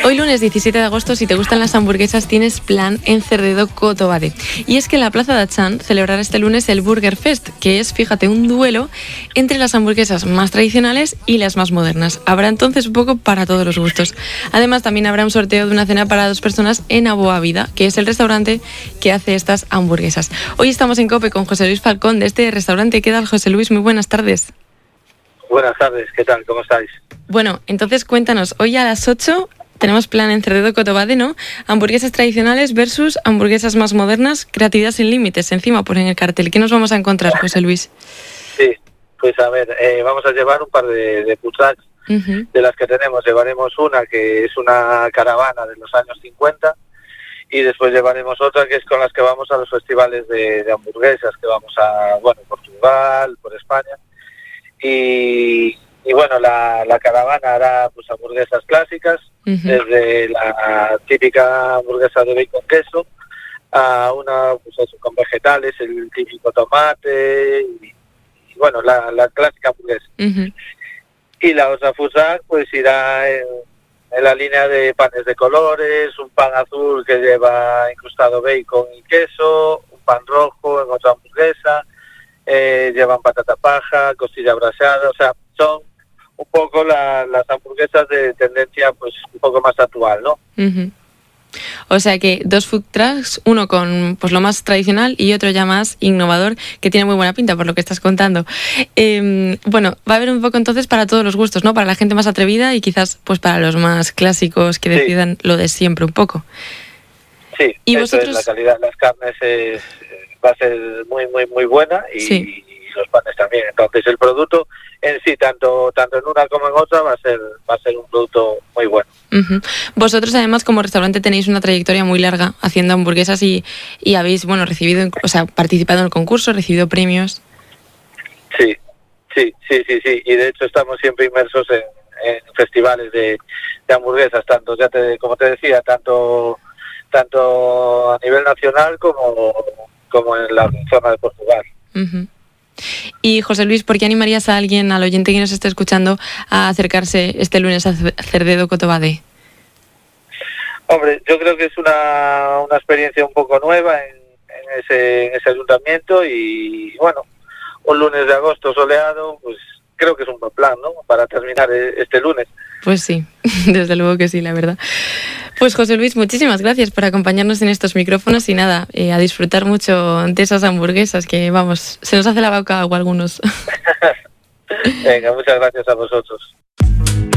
Hoy lunes 17 de agosto, si te gustan las hamburguesas, tienes plan en Cerdedo Coto Bade. Y es que en la Plaza de Atxan celebrará este lunes el Burger Fest, que es, fíjate, un duelo entre las hamburguesas más tradicionales y las más modernas. Habrá entonces un poco para todos los gustos. Además, también habrá un sorteo de una cena para 2 personas en Aboa Vida, que es el restaurante que hace estas hamburguesas. Hoy estamos en COPE con José Luis Falcón de este restaurante. ¿Qué tal, José Luis? Muy buenas tardes. Buenas tardes, ¿qué tal? ¿Cómo estáis? Bueno, entonces cuéntanos, hoy a las 8 tenemos plan en Cerdedo Coto Bade, ¿no? Hamburguesas tradicionales versus hamburguesas más modernas, creatividad sin límites. Encima ponen el cartel. ¿Qué nos vamos a encontrar, José Luis? Sí, pues a ver, vamos a llevar un par de food trucks. De las que tenemos. Llevaremos una que es una caravana de los años 50 y después llevaremos otra que es con las que vamos a los festivales de hamburguesas, que vamos a, bueno, Portugal, por España. Y bueno, la caravana hará pues hamburguesas clásicas, desde la típica hamburguesa de bacon queso a una pues eso, con vegetales, el típico tomate y bueno, la clásica hamburguesa. Y la otra food truck pues irá en la línea de panes de colores, un pan azul que lleva incrustado bacon y queso, un pan rojo en otra hamburguesa, llevan patata paja, costilla brasada, o sea, son un poco las hamburguesas de tendencia pues un poco más actual, ¿no? O sea que 2 food trucks, uno con pues lo más tradicional y otro ya más innovador, que tiene muy buena pinta por lo que estás contando. Bueno, va a haber un poco entonces para todos los gustos, ¿no? Para la gente más atrevida y quizás pues para los más clásicos que decidan lo de siempre un poco. Sí, ¿Y eso vosotros? Es, la calidad de las carnes va a ser muy buena y los panes también. Entonces el producto en sí, tanto en una como en otra, va a ser un producto muy bueno. Vosotros además como restaurante tenéis una trayectoria muy larga haciendo hamburguesas y habéis, bueno, recibido, o sea, participado en el concurso, recibido premios. Sí. Y de hecho estamos siempre inmersos en festivales de hamburguesas, tanto, como te decía, tanto a nivel nacional como en la zona de Portugal. Y José Luis, ¿por qué animarías a alguien, al oyente que nos esté escuchando, a acercarse este lunes a Cerdedo Coto Bade? Hombre, yo creo que es una experiencia un poco nueva en ese ayuntamiento y bueno, un lunes de agosto soleado, pues creo que es un buen plan, ¿no? Para terminar este lunes. Pues sí, desde luego que sí, la verdad. Pues José Luis, muchísimas gracias por acompañarnos en estos micrófonos y nada, a disfrutar mucho de esas hamburguesas que, vamos, se nos hace la boca agua a algunos. Venga, muchas gracias a vosotros.